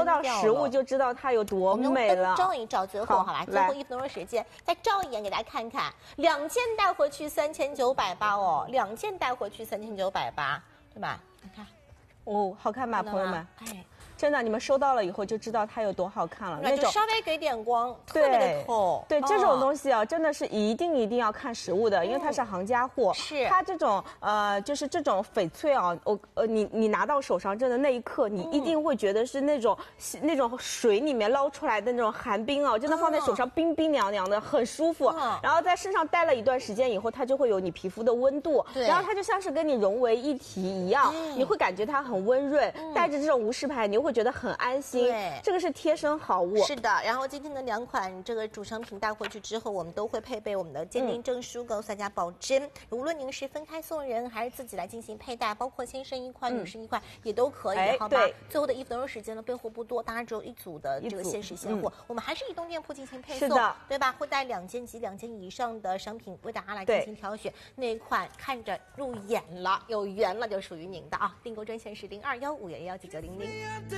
到实物就知道它有多美了。 照一照，最后好吧，最后1分钟的时间，再照一眼给大家看看，2件带回去3980哦，2件带回去3980，对吧？你看， 哦，好看吧，朋友们？ 哎。 真的，你们收到了以后就知道它有多好看了。 那就稍微给点光，特别的透。 对，这种东西啊，真的是一定要看实物的，因为它是行家货。 是它这种就是这种翡翠啊，你拿到手上真的那一刻，你一定会觉得是那种水里面捞出来的那种寒冰啊，真的放在手上冰冰凉凉的，很舒服。然后在身上待了一段时间以后，它就会有你皮肤的温度，然后它就像是跟你融为一体一样，你会感觉它很温润。带着这种无饰牌，你会觉得很安心。对，这个是贴身好物。 是的，然后今天的2款这个主商品带回去之后，我们都会配备我们的鉴定证书，告诉大家保真。无论您是分开送人，还是自己来进行佩戴，包括先生1块、女生1块也都可以，好吧？最后的1分钟时间呢，备货不多，当然只有1组的这个限时现货，我们还是移动店铺进行配送，对吧？会带2件及2件以上的商品为大家来进行挑选，哪款看着入眼了、有缘了，就属于您的啊！订购专线是0215119900。